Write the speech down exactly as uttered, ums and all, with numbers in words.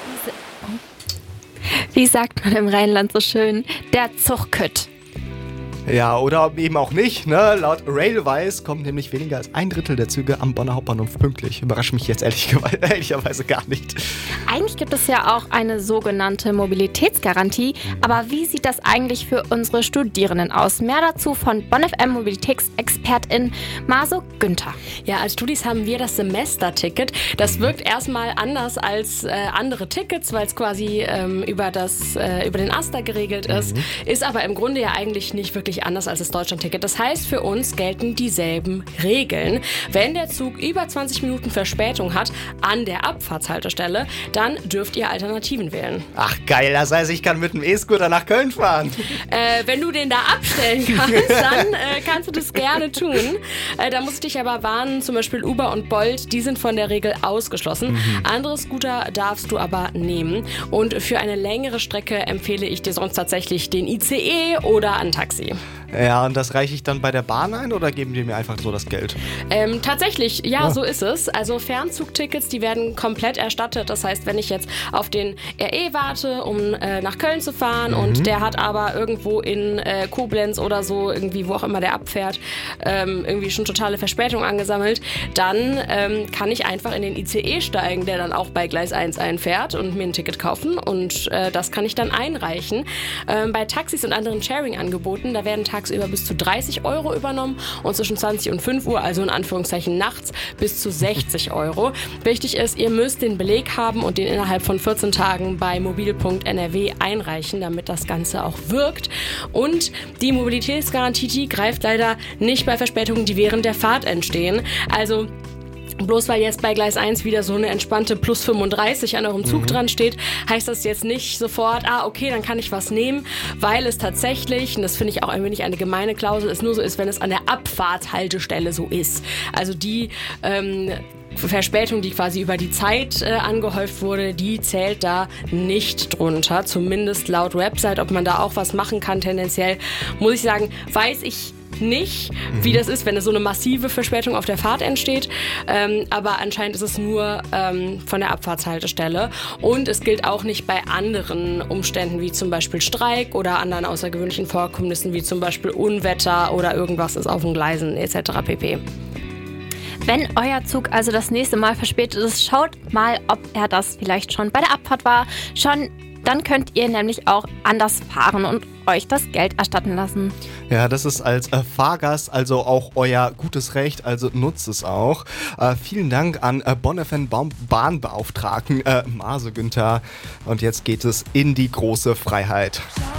Wie sagt man im Rheinland so schön? Der Zugkütt. Ja, oder eben auch nicht, ne? Laut Railwise kommen nämlich weniger als ein Drittel der Züge am Bonner Hauptbahnhof pünktlich. Überrascht mich jetzt ehrlich, ehrlicherweise gar nicht. Eigentlich gibt es ja auch eine sogenannte Mobilitätsgarantie, aber wie sieht das eigentlich für unsere Studierenden aus? Mehr dazu von Bonn F M Mobilitätsexpertin Maso Günther. Ja, als Studis haben wir das Semesterticket. Das wirkt erstmal anders als äh, andere Tickets, weil es quasi ähm, über, das, äh, über den Aster geregelt ist, mhm. ist aber im Grunde ja eigentlich nicht wirklich anders als das Deutschlandticket. Das heißt, für uns gelten dieselben Regeln. Wenn der Zug über zwanzig Minuten Verspätung hat an der Abfahrtshaltestelle, dann dürft ihr Alternativen wählen. Ach geil, das heißt, ich kann mit dem E-Scooter nach Köln fahren. Äh, wenn du den da abstellen kannst, dann äh, kannst du das gerne tun. Äh, da muss ich dich aber warnen, zum Beispiel Uber und Bolt, die sind von der Regel ausgeschlossen. Mhm. Andere Scooter darfst du aber nehmen. Und für eine längere Strecke empfehle ich dir sonst tatsächlich den I C E oder ein Taxi. Ja, und das reiche ich dann bei der Bahn ein oder geben die mir einfach so das Geld? Ähm, tatsächlich, ja, ja, so ist es. Also Fernzugtickets, die werden komplett erstattet. Das heißt, wenn ich jetzt auf den R E warte, um äh, nach Köln zu fahren mhm. und der hat aber irgendwo in äh, Koblenz oder so, irgendwie wo auch immer der abfährt, ähm, irgendwie schon totale Verspätung angesammelt, dann ähm, kann ich einfach in den I C E steigen, der dann auch bei Gleis eins einfährt und mir ein Ticket kaufen und äh, das kann ich dann einreichen. Ähm, bei Taxis und anderen Sharing-Angeboten, da werden tagsüber bis zu dreißig Euro übernommen und zwischen zwanzig und fünf Uhr, also in Anführungszeichen nachts, bis zu sechzig Euro. Wichtig ist, ihr müsst den Beleg haben und den innerhalb von vierzehn Tagen bei mobil punkt n r w einreichen, damit das Ganze auch wirkt. Und die Mobilitätsgarantie, die greift leider nicht bei Verspätungen, die während der Fahrt entstehen. Also bloß weil jetzt bei Gleis eins wieder so eine entspannte plus fünfunddreißig an eurem Zug mhm. dran steht, heißt das jetzt nicht sofort, ah, okay, dann kann ich was nehmen, weil es tatsächlich, und das finde ich auch ein wenig eine gemeine Klausel, es nur so ist, wenn es an der Abfahrtshaltestelle so ist. Also die ähm, Verspätung, die quasi über die Zeit äh, angehäuft wurde, die zählt da nicht drunter, zumindest laut Website. Ob man da auch was machen kann tendenziell, muss ich sagen, weiß ich nicht, wie das ist, wenn es so eine massive Verspätung auf der Fahrt entsteht. Ähm, aber anscheinend ist es nur ähm, von der Abfahrtshaltestelle. Und es gilt auch nicht bei anderen Umständen, wie zum Beispiel Streik oder anderen außergewöhnlichen Vorkommnissen, wie zum Beispiel Unwetter oder irgendwas ist auf den Gleisen et cetera pp. Wenn euer Zug also das nächste Mal verspätet ist, schaut mal, ob er das vielleicht schon bei der Abfahrt war. Schon dann könnt ihr nämlich auch anders fahren und euch das Geld erstatten lassen. Ja, das ist als äh, Fahrgast also auch euer gutes Recht, also nutzt es auch. Äh, vielen Dank an äh, Bonn F M Bahnbeauftragten äh, Maso Günther. Und jetzt geht es in die große Freiheit.